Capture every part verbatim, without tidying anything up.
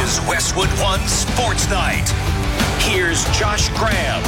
is Westwood One Sports Night. Here's Josh Graham.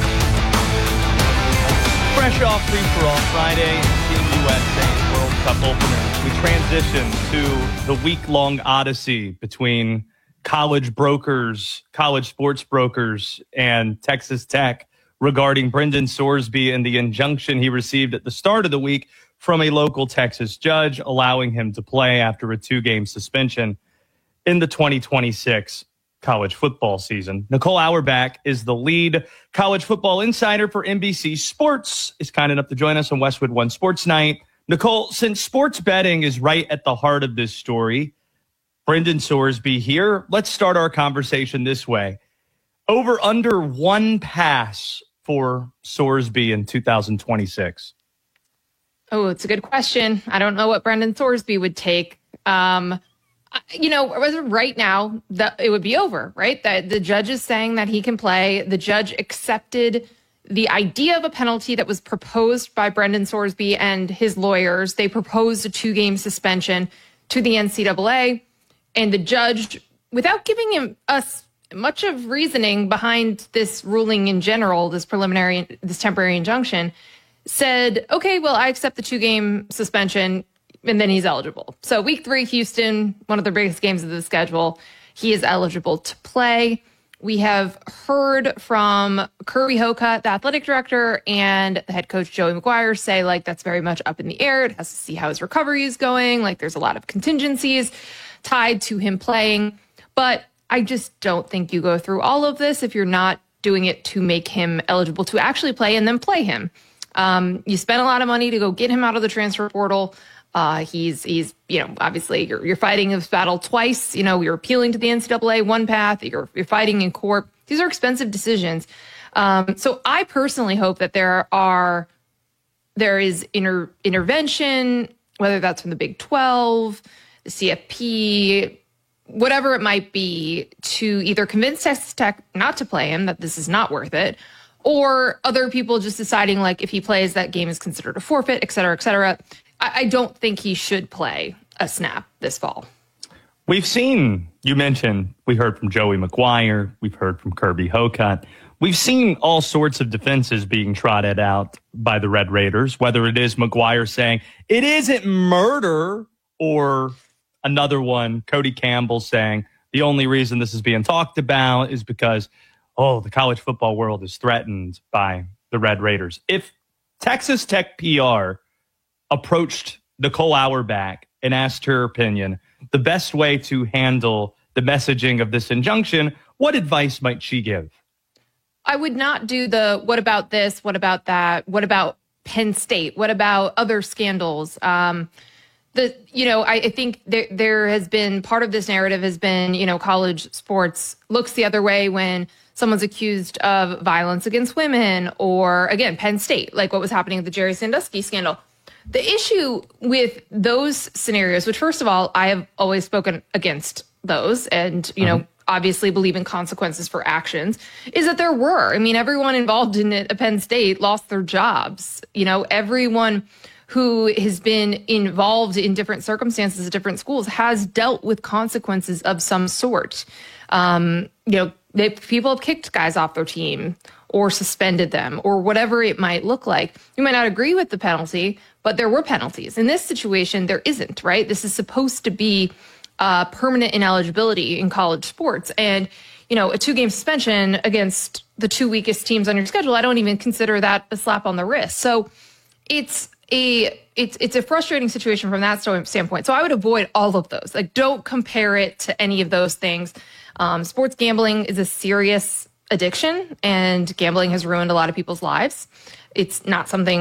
Fresh off Free-for-All Friday in U S A World Cup opener, we transition to the week-long odyssey between college brokers, college sports brokers, and Texas Tech regarding Brendan Sorsby and the injunction he received at the start of the week from a local Texas judge, allowing him to play after a two-game suspension in the twenty twenty-six college football season. Nicole Auerbach is the lead college football insider for N B C Sports, is kind enough to join us on Westwood One Sports Night. Nicole, since sports betting is right at the heart of this story, Brendan Sorsby here, let's start our conversation this way. Over under one pass for Sorsby in two thousand twenty-six. Oh, it's a good question. I don't know what Brendan Sorsby would take. Um, you know, right now, that it would be over, right? That the judge is saying that he can play. The judge accepted the idea of a penalty that was proposed by Brendan Sorsby and his lawyers. They proposed a two-game suspension to the N C double A, and the judge, without giving him us much of reasoning behind this ruling in general, this preliminary, this temporary injunction, said, okay, well, I accept the two-game suspension, and then he's eligible. So week three, Houston, one of the biggest games of the schedule, he is eligible to play. We have heard from Kirby Hocutt, the athletic director, and the head coach, Joey McGuire, say, like, that's very much up in the air. It has to see how his recovery is going. Like, there's a lot of contingencies tied to him playing. But I just don't think you go through all of this if you're not doing it to make him eligible to actually play and then play him. Um, you spent a lot of money to go get him out of the transfer portal. Uh, he's, he's, you know, obviously you're, you're fighting this battle twice. You know, you're appealing to the N C double A one path. You're, you're fighting in court. These are expensive decisions. Um, so I personally hope that there are, there is inter, intervention, whether that's from the Big twelve, the C F P, whatever it might be, to either convince Texas Tech not to play him, that this is not worth it, or other people just deciding, like, if he plays, that game is considered a forfeit, et cetera, et cetera. I, I don't think he should play a snap this fall. We've seen, you mentioned, we heard from Joey McGuire, we've heard from Kirby Hocutt. We've seen all sorts of defenses being trotted out by the Red Raiders, whether it is McGuire saying, it isn't murder, or another one, Cody Campbell, saying, the only reason this is being talked about is because, oh, the college football world is threatened by the Red Raiders. If Texas Tech P R approached Nicole Auerbach and asked her opinion, the best way to handle the messaging of this injunction, what advice might she give? I would not do the, what about this? What about that? What about Penn State? What about other scandals? Um, the, you know, I, I think there, there has been, part of this narrative has been, you know, college sports looks the other way when someone's accused of violence against women, or, again, Penn State, like what was happening with the Jerry Sandusky scandal. The issue with those scenarios, which, first of all, I have always spoken against those and, you know, uh-huh. obviously believe in consequences for actions, is that there were. I mean, everyone involved in it at Penn State lost their jobs. You know, everyone who has been involved in different circumstances at different schools has dealt with consequences of some sort. Um, you know, they, people have kicked guys off their team or suspended them or whatever it might look like. You might not agree with the penalty, but there were penalties. In this situation, there isn't, right? This is supposed to be uh, permanent ineligibility in college sports. And, you know, a two-game suspension against the two weakest teams on your schedule, I don't even consider that a slap on the wrist. So it's a it's it's a frustrating situation from that standpoint. So I would avoid all of those. Like, don't compare it to any of those things. Um, sports gambling is a serious addiction, and gambling has ruined a lot of people's lives. It's not something